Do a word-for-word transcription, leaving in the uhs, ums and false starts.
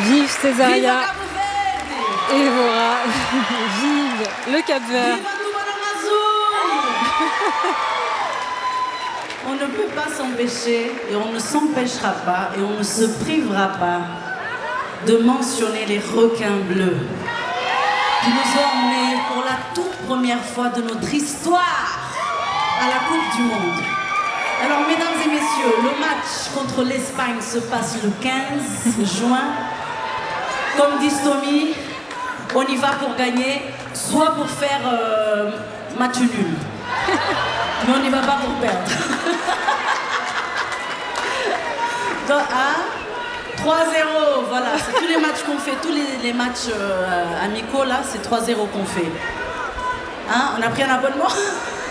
Vive Césaria. Viva Cabo Verde. Et voilà. Vive le Cap-Vert. Viva On ne peut pas s'empêcher et on ne s'empêchera pas et on ne se privera pas de mentionner les requins bleus qui nous ont emmenés pour la toute première fois de notre histoire à la Coupe du Monde. Alors, mesdames et messieurs, le match contre l'Espagne se passe le quinze juin. Comme dit Stomy, on y va pour gagner, soit pour faire euh, match nul. Mais on n'y va pas pour perdre. Donc, hein, trois zéro, voilà, c'est tous les matchs qu'on fait, tous les, les matchs euh, amicaux là, c'est trois zéro qu'on fait. Hein, on a pris un abonnement.